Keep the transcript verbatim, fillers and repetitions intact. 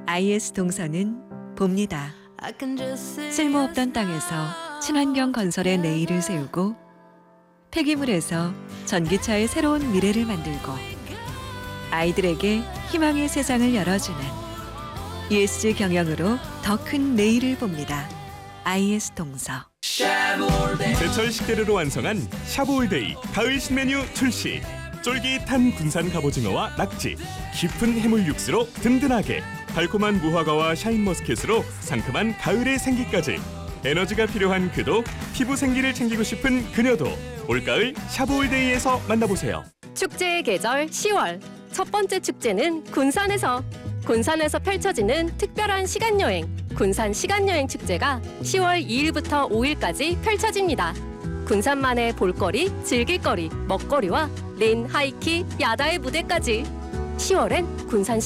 아이에스 동서는 봅니다. 쓸모없던 땅에서 친환경 건설의 내일을 세우고 폐기물에서 전기차의 새로운 미래를 만들고 아이들에게 희망의 세상을 열어주는 이에스지 경영으로 더 큰 내일을 봅니다. 아이에스 동서. 제철 식재료로 완성한 샤브올데이 가을 신메뉴 출시. 쫄깃한 군산 갑오징어와 낙지, 깊은 해물 육수로 든든하게, 달콤한 무화과와 샤인머스켓으로 상큼한 가을의 생기까지. 에너지가 필요한 그도, 피부 생기를 챙기고 싶은 그녀도 올가을 샤브올데이에서 만나보세요. 축제의 계절 시월. 첫 번째 축제는 군산에서. 군산에서 펼쳐지는 특별한 시간여행, 군산 시간여행 축제가 시월 이일부터 오일까지 펼쳐집니다. 군산만의 볼거리, 즐길거리, 먹거리와 린, 하이키, 야다의 무대까지. 시월엔 군산